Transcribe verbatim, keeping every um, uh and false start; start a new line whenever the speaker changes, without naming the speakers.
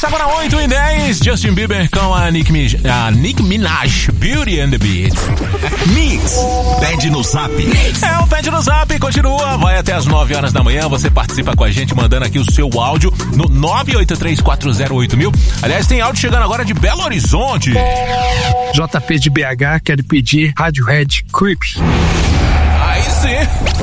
Agora oito e dez, Justin Bieber com a Nick, Mij- a Nick Minaj, Beauty and the Beast.
Mix, pede no zap.
É, o Pede no Zap continua, vai até as nove horas da manhã, você participa com a gente mandando aqui o seu áudio no nove oito três quatro zero oito mil. Aliás, tem áudio chegando agora de Belo Horizonte.
J P de B H, quero pedir Radiohead Creep.
Aí sim.